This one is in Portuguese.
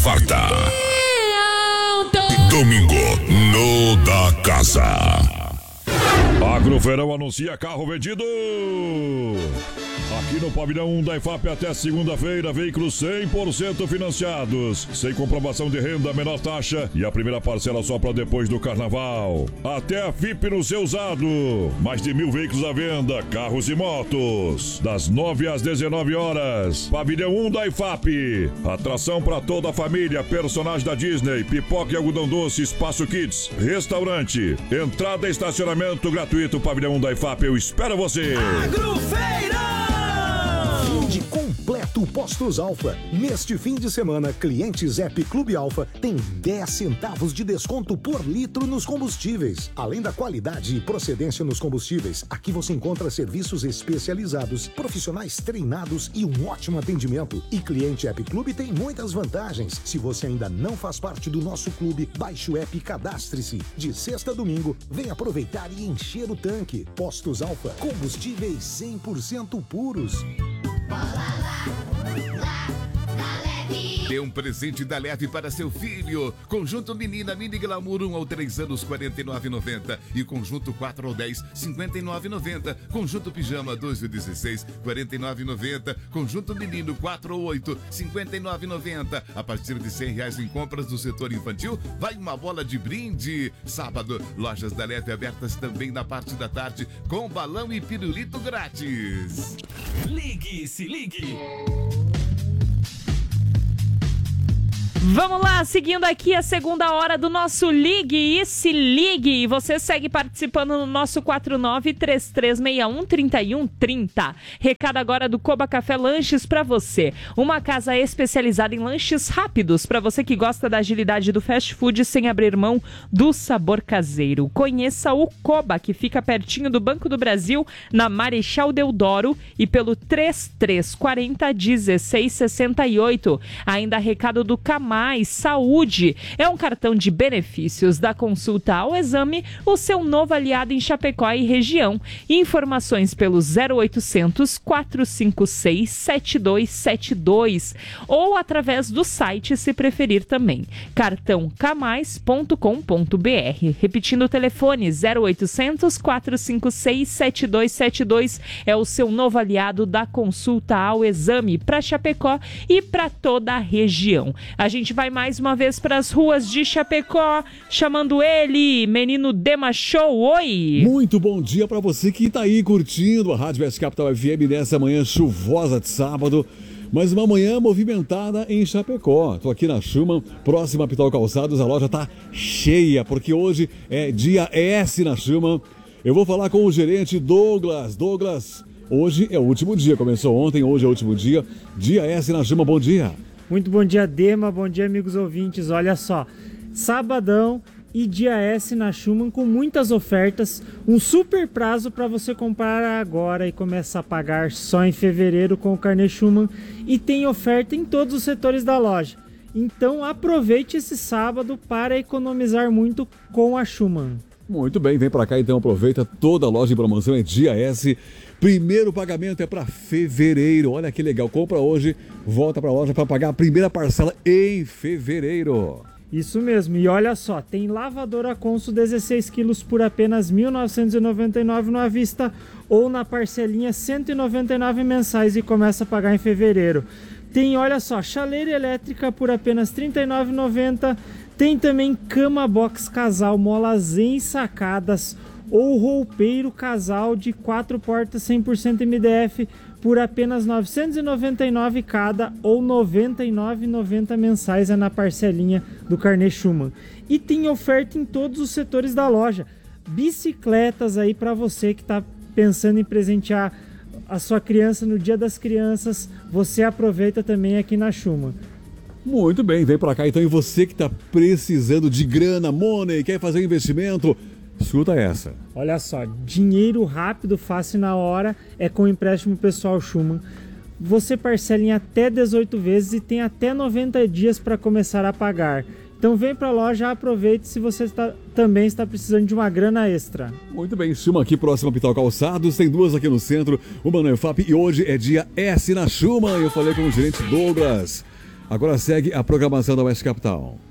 Farta. Domingo no da Casa. Agrofeirão anuncia carro vendido. Aqui no pavilhão 1 da IFAP até segunda-feira, veículos 100% financiados, sem comprovação de renda, menor taxa e a primeira parcela só para depois do carnaval. Até a FIP no seu usado. Mais de 1.000 veículos à venda, carros e motos. Das 9 às 19 horas. Pavilhão 1 da IFAP. Atração para toda a família, personagem da Disney, pipoca e algodão doce, espaço kids, restaurante, entrada e estacionamento gratuito. Pavilhão 1 da IFAP, eu espero você. Agrofeirão! De completo Postos Alfa. Neste fim de semana, clientes App Clube Alfa têm 10 centavos de desconto por litro nos combustíveis. Além da qualidade e procedência nos combustíveis, aqui você encontra serviços especializados, profissionais treinados e um ótimo atendimento. E cliente App Clube tem muitas vantagens. Se você ainda não faz parte do nosso clube, baixe o app e cadastre-se. De sexta a domingo, vem aproveitar e encher o tanque. Postos Alfa, combustíveis 100% puros. Dê um presente da Leve para seu filho. Conjunto Menina Mini Glamour 1 ao 3 anos, R$ 49,90. E conjunto 4 ao 10, R$ 59,90. Conjunto Pijama 2 ao 16, R$ 49,90. Conjunto Menino 4 ao 8, R$ 59,90. A partir de R$ 100 em compras do setor infantil, vai uma bola de brinde. Sábado, lojas da Leve abertas também na parte da tarde, com balão e pirulito grátis. Ligue, se ligue. Vamos lá, seguindo aqui a segunda hora do nosso Ligue e Se Ligue. E você segue participando no nosso 4933613130. Recado agora do Coba Café Lanches para você. Uma casa especializada em lanches rápidos para você que gosta da agilidade do fast food sem abrir mão do sabor caseiro. Conheça o Coba, que fica pertinho do Banco do Brasil, na Marechal Deodoro, e pelo 3340-1668. Ainda recado do Mais Saúde. É um cartão de benefícios da consulta ao exame, o seu novo aliado em Chapecó e região. Informações pelo 0800 456 7272 ou através do site, se preferir também. cartãocamais.com.br. Repetindo o telefone, 0800 456 7272 é o seu novo aliado da consulta ao exame para Chapecó e para toda a região. A gente vai mais uma vez para as ruas de Chapecó, chamando ele, menino Dema Show. Oi! Muito bom dia para você que tá aí curtindo a Rádio West Capital FM nessa manhã chuvosa de sábado. Mas uma manhã movimentada em Chapecó. Tô aqui na Schumann, próxima a Pitol Calçados. A loja tá cheia, porque hoje é dia S na Schumann. Eu vou falar com o gerente Douglas. Douglas, hoje é o último dia. Começou ontem, hoje é o último dia. Dia S na Schumann, bom dia. Muito bom dia, Dema. Bom dia, amigos ouvintes. Olha só, sabadão e dia S na Schumann com muitas ofertas. Um super prazo para você comprar agora e começar a pagar só em fevereiro com o carnê Schumann. E tem oferta em todos os setores da loja. Então aproveite esse sábado para economizar muito com a Schumann. Muito bem, vem para cá então, aproveita. Toda a loja em promoção é dia S. Primeiro pagamento é para fevereiro. Olha que legal. Compra hoje, volta para a loja para pagar a primeira parcela em fevereiro. Isso mesmo. E olha só, tem lavadora Consul 16 quilos por apenas R$ 1.999 no à vista ou na parcelinha R$ 199 mensais e começa a pagar em fevereiro. Tem, olha só, chaleira elétrica por apenas R$ 39,90. Tem também cama box casal, molas ensacadas ou roupeiro casal de 4 portas 100% MDF por apenas R$ 999 cada ou R$ 99,90 mensais é na parcelinha do carnê Schumann. E tem oferta em todos os setores da loja. Bicicletas aí para você que está pensando em presentear a sua criança no Dia das Crianças, você aproveita também aqui na Schumann. Muito bem, vem para cá então. E você que está precisando de grana, money, quer fazer um investimento, escuta essa. Olha só, dinheiro rápido, fácil na hora, é com o empréstimo pessoal Schumann. Você parcela em até 18 vezes e tem até 90 dias para começar a pagar. Então vem para a loja, aproveite se você também está precisando de uma grana extra. Muito bem, Schumann aqui próximo a Pitol Calçados, tem duas aqui no centro, uma no EFAP e hoje é dia S na Schumann. Eu falei com o gerente Douglas. Agora segue a programação da Oeste Capital.